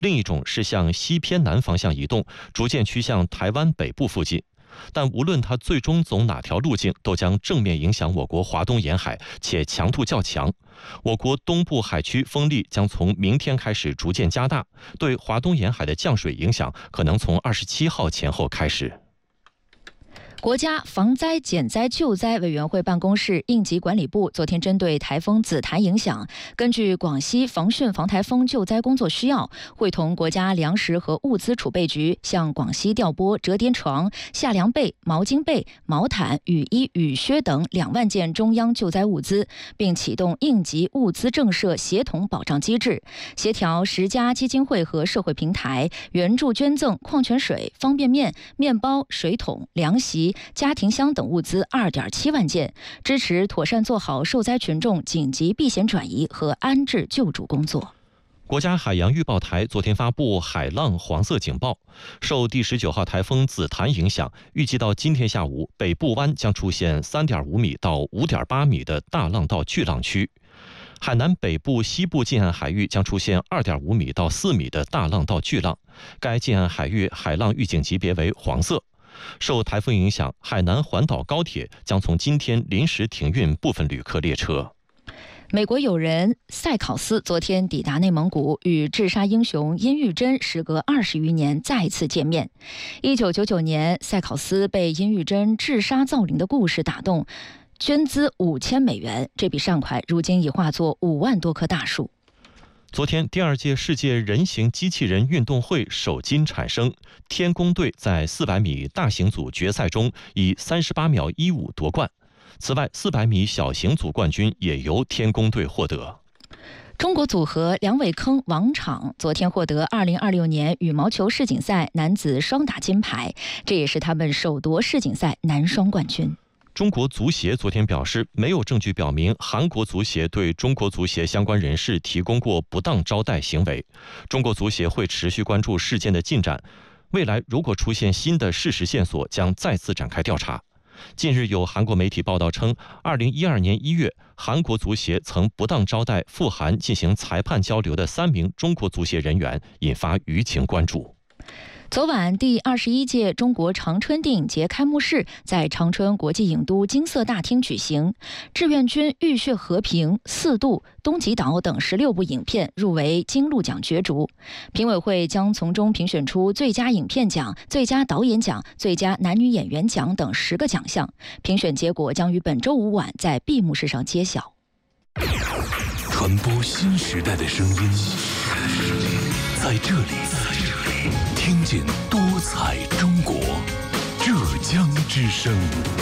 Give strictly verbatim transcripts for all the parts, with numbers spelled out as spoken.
另一种是向西偏南方向移动，逐渐趋向台湾北部附近。但无论它最终走哪条路径，都将正面影响我国华东沿海，且强度较强。我国东部海区风力将从明天开始逐渐加大，对华东沿海的降水影响可能从二十七号前后开始。 国家防灾减灾救灾委员会办公室应急管理部昨天针对台风紫檀影响，根据广西防汛防台风救灾工作需要，会同国家粮食和物资储备局向广西调拨折叠床、夏凉被、毛巾被、毛毯、雨衣、雨靴等两万件中央救灾物资，并启动应急物资政设协同保障机制，协调十家基金会和社会平台援助捐赠矿泉水、方便面、面包、水桶、凉席、家庭箱等物资二点七万件，支持妥善做好受灾群众紧急避险转移和安置救助工作。 国家海洋预报台昨天发布海浪黄色警报，受第十九号台风紫檀影响，预计到今天下午，北部湾将出现三点五米到五点八米的大浪到巨浪区，海南北部、西部近岸海域将出现二点五米到四米的大浪到巨浪，该近岸海域海浪预警级别为黄色。受台风影响，海南环岛高铁将从今天临时停运部分旅客列车。 美国友人塞考斯昨天抵达内蒙古，与治沙英雄殷玉珍时隔二十余年再次见面。一九九九年，塞考斯被殷玉珍治沙造林的故事打动，捐资五千美元，这笔善款如今已化作五万多棵大树。 昨天，第二届世界人形机器人运动会首金产生，天宫队在四百米大型组决赛中以三十八秒一五夺冠。此外，四百米小型组冠军也由天宫队获得。 中国组合梁伟铿、王昶昨天获得二零二六年羽毛球世锦赛男子双打金牌，这也是他们首夺世锦赛男双冠军。 中国足协昨天表示，没有证据表明韩国足协对中国足协相关人士提供过不当招待行为。中国足协会持续关注事件的进展，未来如果出现新的事实线索，将再次展开调查。近日有韩国媒体报道称，二零一二年一月，韩国足协曾不当招待赴韩进行裁判交流的三名中国足协人员，引发舆情关注。 昨晚，第二十一届中国长春电影节开幕式在长春国际影都金色大厅举行。志愿军浴血和平、四渡、东极岛等十六部影片入围金鹿奖角逐，评委会将从中评选出最佳影片奖、最佳导演奖、最佳男女演员奖等十个奖项。评选结果将于本周五晚在闭幕式上揭晓。 传播新时代的声音，在这里。听见多彩中国，浙江之声。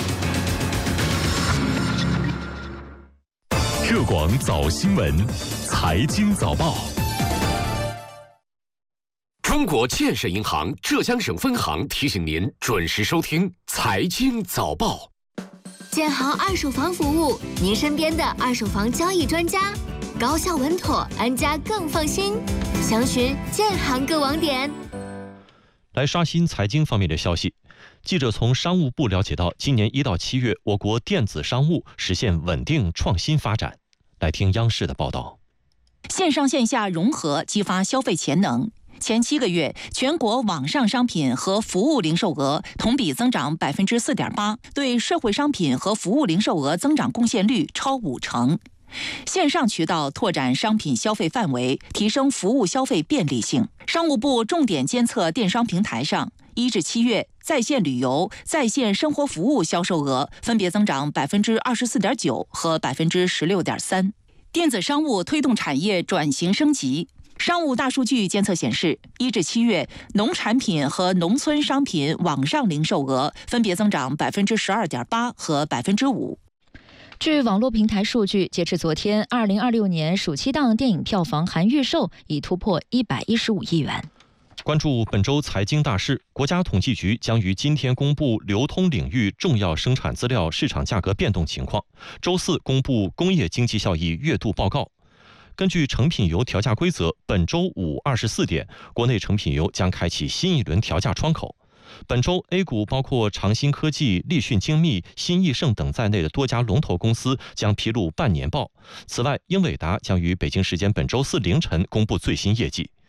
浙广早新闻，财经早报。 中国建设银行浙江省分行提醒您准时收听财经早报。 建行二手房服务，您身边的二手房交易专家，高效稳妥，安家更放心。详询建行各网点。 来刷新财经方面的消息，记者从商务部了解到，今年一到七月，我国电子商务实现稳定创新发展。来听央视的报道。 线上线下融合，激发消费潜能。前七个月，全国网上商品和服务零售额同比增长百分之四点八，对社会商品和服务零售额增长贡献率超五成。线上渠道拓展商品消费范围，提升服务消费便利性。商务部重点监测电商平台上，一至七月在线旅游、在线生活服务销售额分别增长百分之二十四点九和百分之十六点三。电子商务推动产业转型升级。商务大数据监测显示，一至七月，农产品和农村商品网上零售额分别增长百分之十二点八和百分之五。 据网络平台数据，截至昨天，二零二六年暑期档电影票房含预售已突破一百一十五亿元。 关注本周财经大事，国家统计局将于今天公布流通领域重要生产资料市场价格变动情况，周四公布工业经济效益月度报告。根据成品油调价规则，本周五二十四点，国内成品油将开启新一轮调价窗口。本周 A 股包括长鑫科技、立讯精密、新易盛等在内的多家龙头公司将披露半年报。此外，英伟达将于北京时间本周四凌晨公布最新业绩。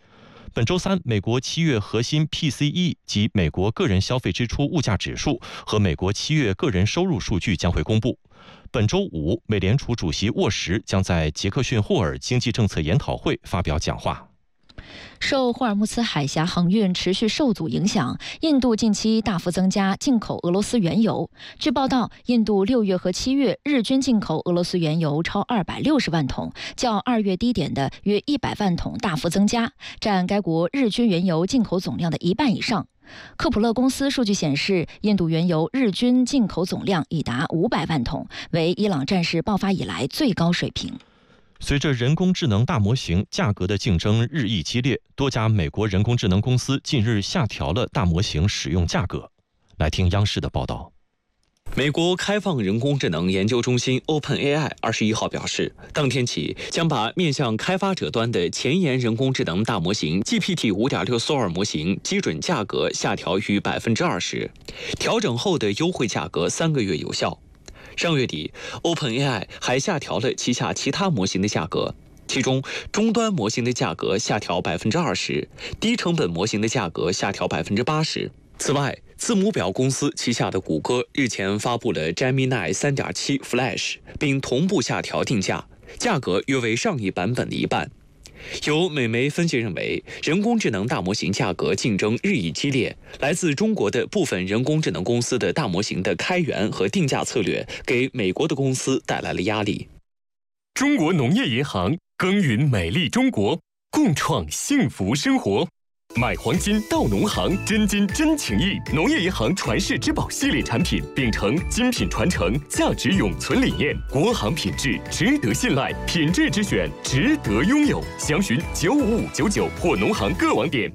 本周三，美国七月核心 P C E 及美国个人消费支出物价指数和美国七月个人收入数据将会公布。本周五，美联储主席沃什将在杰克逊霍尔经济政策研讨会发表讲话。 受霍尔木兹海峡航运持续受阻影响，印度近期大幅增加进口俄罗斯原油。据报道，印度六月和七月日均进口俄罗斯原油超二百六十万桶，较二月低点的约一百万桶大幅增加，占该国日均原油进口总量的一半以上。科普勒公司数据显示，印度原油日均进口总量已达五百万桶，为伊朗战事爆发以来最高水平。 随着人工智能大模型价格的竞争日益激烈，多家美国人工智能公司近日下调了大模型使用价格。来听央视的报道。 美国开放人工智能研究中心 OpenAI 二十一号表示，当天起将把面向开发者端的前沿人工智能大模型 G P T 五点六 Sora 模型基准价格下调逾百分之二十，调整后的优惠价格三个月有效。上月底 ，OpenAI 还下调了旗下其他模型的价格，其中终端模型的价格下调百分之二十，低成本模型的价格下调百分之八十。此外，字母表公司旗下的谷歌日前发布了 Gemini 三点七 Flash， 并同步下调定价，价格约为上一版本的一半。有美媒分析认为，人工智能大模型价格竞争日益激烈，来自中国的部分人工智能公司的大模型的开源和定价策略，给美国的公司带来了压力。 中国农业银行耕耘美丽中国，共创幸福生活。买黄金到农行，真金真情意。农业银行传世之宝系列产品，秉承精品传承、价值永存理念，国行品质值得信赖，品质之选值得拥有。详询九五五九九或农行各网点。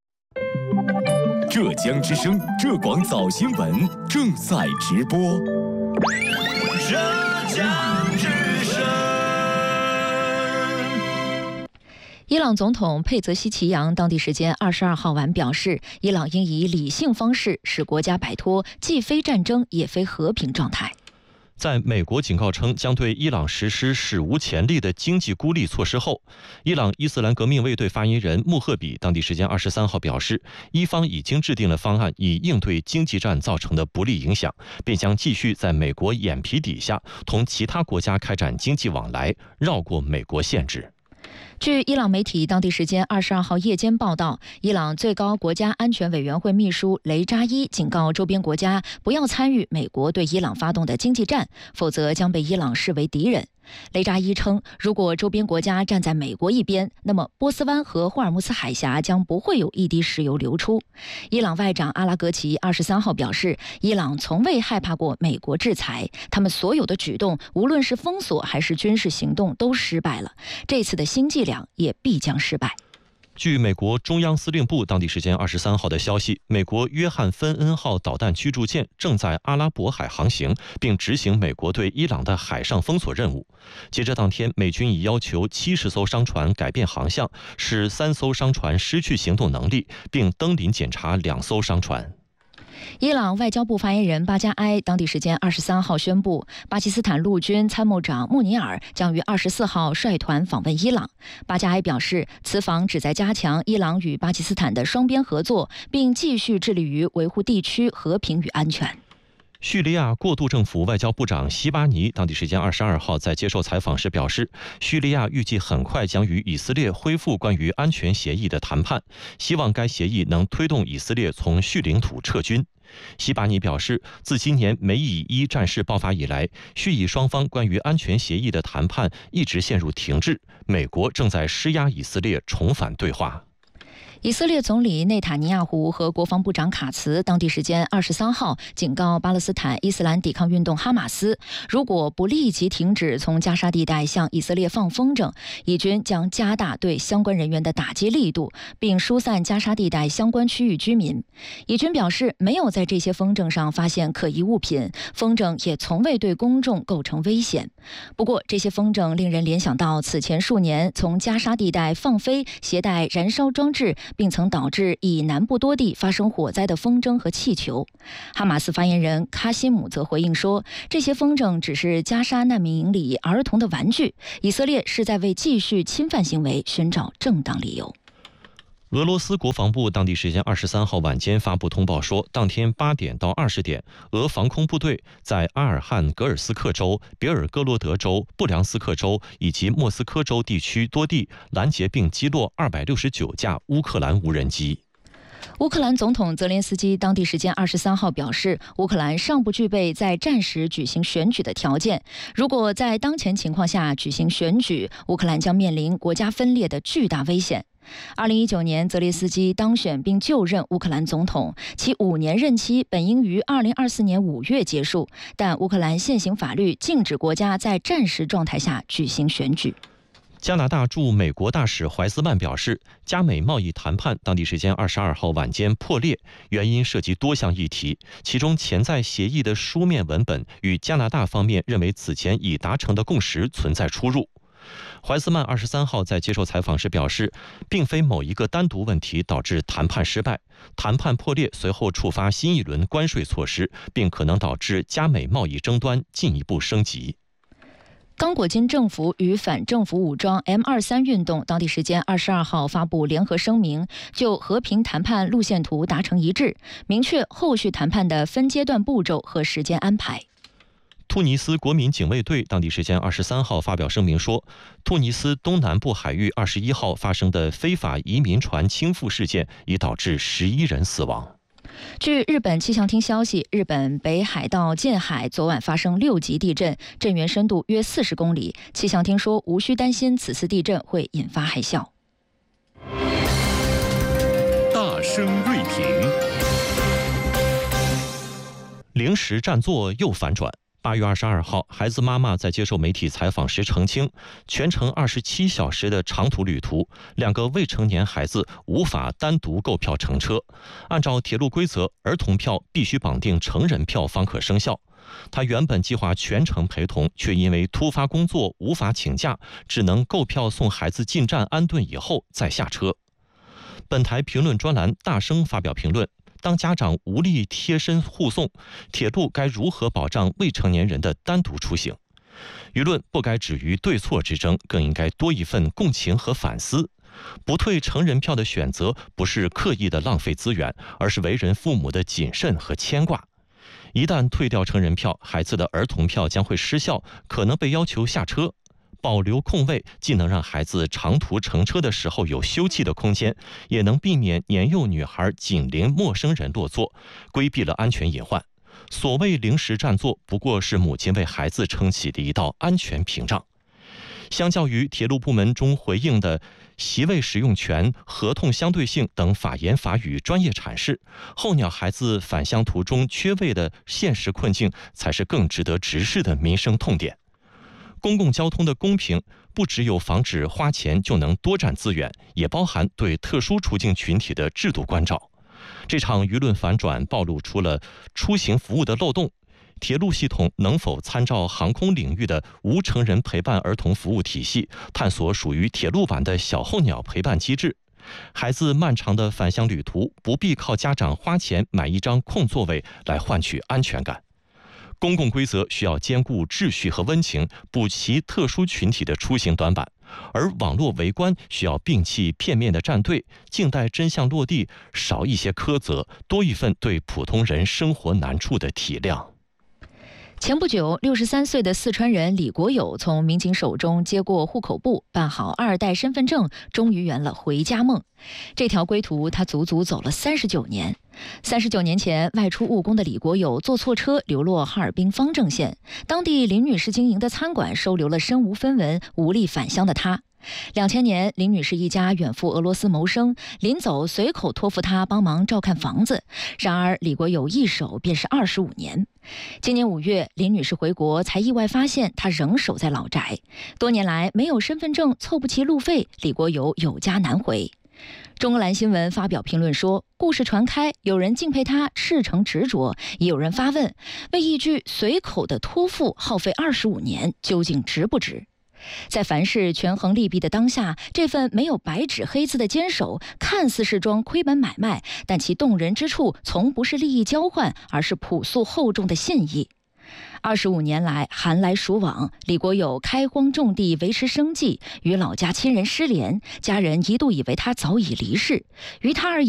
浙江之声浙广早新闻正在直播。 浙江之声。 伊朗总统佩泽西奇扬当地时间二十二号晚表示，伊朗应以理性方式使国家摆脱既非战争也非和平状态。 在美国警告称将对伊朗实施史无前例的经济孤立措施后，伊朗伊斯兰革命卫队发言人穆赫比当地时间二十三号表示，伊方已经制定了方案以应对经济战造成的不利影响，并将继续在美国眼皮底下同其他国家开展经济往来，绕过美国限制。 据伊朗媒体当地时间二十二号夜间报道，伊朗最高国家安全委员会秘书雷扎伊警告周边国家不要参与美国对伊朗发动的经济战，否则将被伊朗视为敌人。雷扎伊称，如果周边国家站在美国一边，那么波斯湾和霍尔木兹海峡将不会有一滴石油流出。伊朗外长阿拉格齐二十三号表示，伊朗从未害怕过美国制裁，他们所有的举动，无论是封锁还是军事行动，都失败了。这次的新伎俩也必将失败。 据美国中央司令部当地时间二十三号的消息，美国约翰芬恩号导弹驱逐舰正在阿拉伯海航行，并执行美国对伊朗的海上封锁任务。接着当天，美军已要求七十艘商船改变航向，使三艘商船失去行动能力，并登临检查两艘商船。 伊朗外交部发言人巴加埃当地时间二十三号宣布，巴基斯坦陆军参谋长穆尼尔将于二十四号率团访问伊朗。巴加埃表示，此访旨在加强伊朗与巴基斯坦的双边合作，并继续致力于维护地区和平与安全。 叙利亚过渡政府外交部长西巴尼当地时间二十二号在接受采访时表示，叙利亚预计很快将与以色列恢复关于安全协议的谈判，希望该协议能推动以色列从叙领土撤军。西巴尼表示，自今年美以伊战事爆发以来，叙以双方关于安全协议的谈判一直陷入停滞，美国正在施压以色列重返对话。 以色列总理内塔尼亚胡和国防部长卡茨当地时间二十三号警告巴勒斯坦伊斯兰抵抗运动哈马斯，如果不立即停止从加沙地带向以色列放风筝，以军将加大对相关人员的打击力度，并疏散加沙地带相关区域居民。以军表示，没有在这些风筝上发现可疑物品，风筝也从未对公众构成危险。不过，这些风筝令人联想到此前数年从加沙地带放飞携带燃烧装置，并曾导致以南部多地发生火灾的风筝和气球。哈马斯发言人卡西姆则回应说，这些风筝只是加沙难民营里儿童的玩具，以色列是在为继续侵犯行为寻找正当理由。 俄罗斯国防部当地时间二十三号晚间发布通报说，当天八点到二十点，俄防空部队在阿尔汉格尔斯克州、别尔哥罗德州、布良斯克州以及莫斯科州地区多地拦截并击落二百六十九架乌克兰无人机。 乌克兰总统泽连斯基当地时间二十三号表示，乌克兰尚不具备在战时举行选举的条件。如果在当前情况下举行选举，乌克兰将面临国家分裂的巨大危险。二零一九年，泽连斯基当选并就任乌克兰总统，其五年任期本应于二零二四年五月结束，但乌克兰现行法律禁止国家在战时状态下举行选举。 加拿大驻美国大使怀斯曼表示，加美贸易谈判当地时间二十二号晚间破裂，原因涉及多项议题，其中潜在协议的书面文本与加拿大方面认为此前已达成的共识存在出入。怀斯曼二十三号在接受采访时表示，并非某一个单独问题导致谈判失败，谈判破裂随后触发新一轮关税措施，并可能导致加美贸易争端进一步升级。 刚果金政府与反政府武装 M 二十三 运动当地时间二十二号发布联合声明，就和平谈判路线图达成一致，明确后续谈判的分阶段步骤和时间安排。 突尼斯国民警卫队当地时间二十三号发表声明说，突尼斯东南部海域二十一号发生的非法移民船倾覆事件已导致十一人死亡。 据日本气象厅消息，日本北海道近海昨晚发生六级地震，震源深度约四十公里。气象厅说，无需担心此次地震会引发海啸。 大声锐评， 零时占座又反转。八月二十二号，孩子妈妈在接受媒体采访时澄清，全程二十七小时的长途旅途，两个未成年孩子无法单独购票乘车。按照铁路规则，儿童票必须绑定成人票方可生效。他原本计划全程陪同，却因为突发工作无法请假，只能购票送孩子进站安顿以后再下车。本台评论专栏大声发表评论。当家长无力贴身护送，铁路该如何保障未成年人的单独出行？舆论不该止于对错之争，更应该多一份共情和反思。不退成人票的选择不是刻意的浪费资源，而是为人父母的谨慎和牵挂。一旦退掉成人票，孩子的儿童票将会失效，可能被要求下车。保留空位，既能让孩子长途乘车的时候有休憩的空间，也能避免年幼女孩紧邻陌生人落座，规避了安全隐患。所谓临时占座，不过是母亲为孩子撑起的一道安全屏障。相较于铁路部门中回应的席位使用权、合同相对性等法言法语专业阐释，候鸟孩子返乡途中缺位的现实困境，才是更值得直视的民生痛点。公共交通的公平不只有防止花钱就能多占资源，也包含对特殊处境群体的制度关照。这场舆论反转暴露出了出行服务的漏洞。铁路系统能否参照航空领域的无成人陪伴儿童服务体系，探索属于铁路版的小候鸟陪伴机制？孩子漫长的返乡旅途不必靠家长花钱买一张空座位来换取安全感。公共规则需要兼顾秩序和温情，补齐特殊群体的出行短板，而网络围观需要摒弃片面的站队，静待真相落地，少一些苛责，多一份对普通人生活难处的体谅。 前不久，六十三岁的四川人李国友从民警手中接过户口簿，办好二代身份证，终于圆了回家梦。这条归途，他足足走了三十九年。三十九年前，外出务工的李国友坐错车，流落哈尔滨方正县。当地林女士经营的餐馆收留了身无分文、无力返乡的他。两千年，林女士一家远赴俄罗斯谋生，临走随口托付她帮忙照看房子。然而，李国友一守便是二十五年。今年五月，林女士回国，才意外发现她仍守在老宅。多年来没有身份证，凑不齐路费，李国友有家难回。中俄兰新闻发表评论说，故事传开，有人敬佩他赤诚执着，也有人发问，为一句随口的托付耗费二十五年，究竟值不值？在凡事权衡利弊的当下，这份没有白纸黑字的坚守，看似是桩亏本买卖，但其动人之处从不是利益交换，而是朴素厚重的信义。 二十五年来寒来暑往，李国友开荒种地维持生计，与老家亲人失联，家人一度以为他早已离世。于他而言，